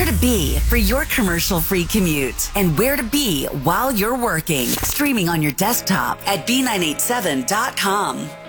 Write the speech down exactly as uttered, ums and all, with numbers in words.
to be for your commercial-free commute and where to be while you're working. Streaming on your desktop at B nine eight seven dot com.